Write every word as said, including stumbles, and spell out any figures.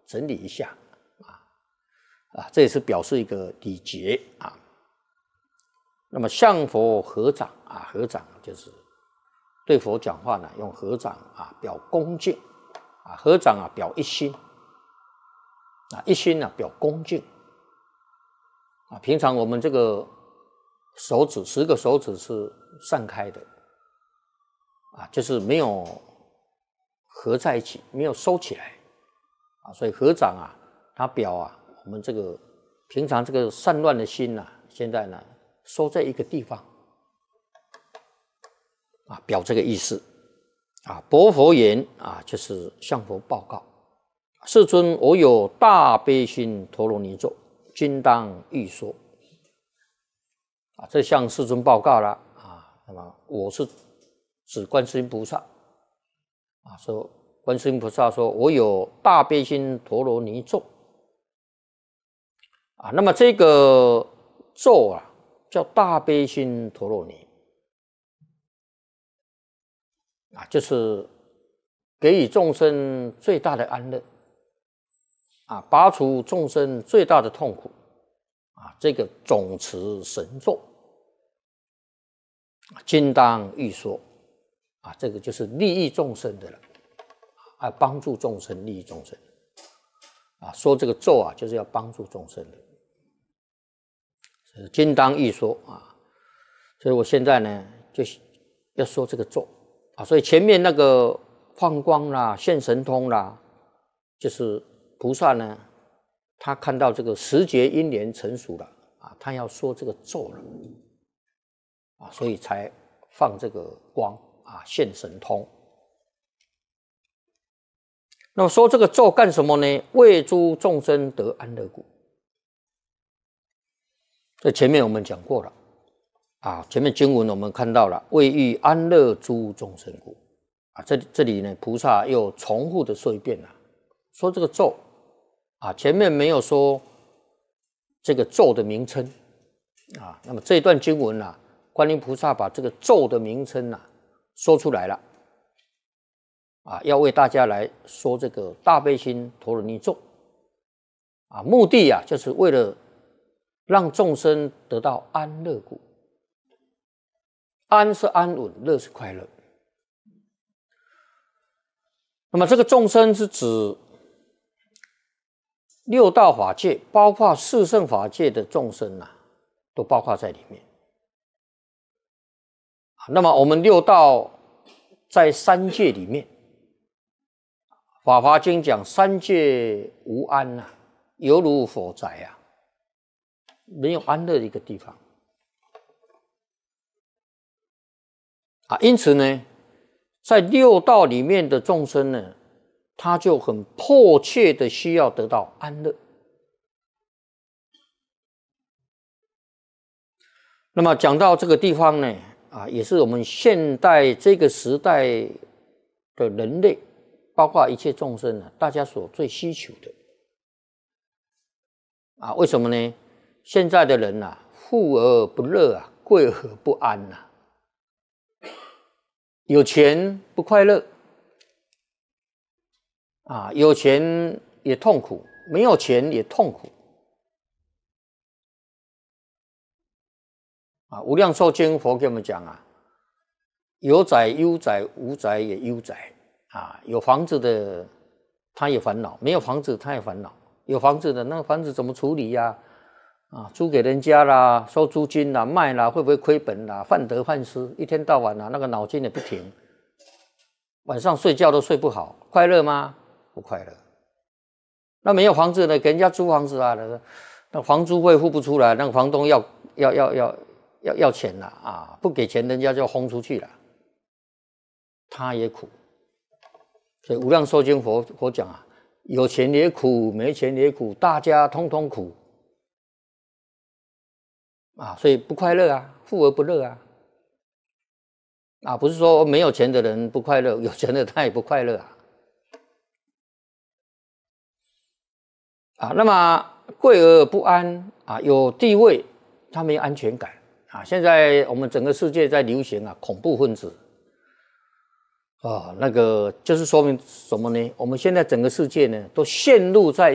整理一下啊啊，这也是表示一个礼节啊。那么向佛合掌啊，合掌就是对佛讲话呢，用合掌啊表恭敬啊，合掌啊表一心啊，一心啊表恭敬啊。平常我们这个手指十个手指是散开的啊，就是没有合在一起，没有收起来啊，所以合掌啊，它表啊我们这个平常这个散乱的心呐、啊，现在呢收在一个地方啊，表这个意思啊。薄佛言啊，就是向佛报告：世尊，我有大悲心陀罗尼咒，今当欲说。啊，这向世尊报告了啊。那么我是指观世音菩萨啊，说观世音菩萨说我有大悲心陀罗尼咒啊。那么这个咒啊叫大悲心陀罗尼啊，就是给予众生最大的安乐啊，拔除众生最大的痛苦啊，这个总持神咒。今当欲说啊，这个就是利益众生的了啊，帮助众生，利益众生啊。说这个咒啊，就是要帮助众生的。今当欲说啊，所以我现在呢，就要说这个咒啊。所以前面那个放光啦、现神通啦，就是菩萨呢，他看到这个时节因缘成熟了啊，他要说这个咒了。啊，所以才放这个光啊，现神通。那么说这个咒干什么呢？为诸众生得安乐故。这前面我们讲过了啊，前面经文我们看到了，为欲安乐诸众生故啊。这这里呢，菩萨又重复的说一遍了，说这个咒啊，前面没有说这个咒的名称啊。那么这一段经文啊，观音菩萨把这个咒的名称啊说出来了啊，要为大家来说这个大悲心陀罗尼咒啊，目的啊就是为了让众生得到安乐故。安是安稳，乐是快乐。那么这个众生是指六道法界，包括四圣法界的众生啊，都包括在里面。那么我们六道在三界里面，法华经讲三界无安呐、啊，犹如火宅啊，没有安乐的一个地方啊。因此呢，在六道里面的众生呢，他就很迫切的需要得到安乐。那么讲到这个地方呢，啊，也是我们现代这个时代的人类，包括一切众生啊，大家所最需求的啊。为什么呢？现在的人啊，富而不乐啊，贵而不安呐、啊。有钱不快乐啊，有钱也痛苦，没有钱也痛苦啊。无量寿经佛给我们讲啊，有宅忧宅，无宅也忧宅啊。有房子的他也烦恼，没有房子他也烦恼。有房子的那个房子怎么处理呀、啊？啊，租给人家啦，收租金啦，卖啦，会不会亏本啦？患得患失，一天到晚啊，那个脑筋也不停，晚上睡觉都睡不好，快乐吗？不快乐。那没有房子的，给人家租房子啊，那房租费付不出来，那个房东要要要要要要钱了啊，不给钱人家就轰出去了，他也苦。所以无量寿经佛佛讲啊，有钱也苦，没钱也苦，大家通通苦啊，所以不快乐啊，富而不乐啊。啊，不是说没有钱的人不快乐，有钱的他也不快乐啊。啊，那么贵而不安啊，有地位他没有安全感啊。现在我们整个世界在流行啊，恐怖分子啊，那个就是说明什么呢？我们现在整个世界呢，都陷入在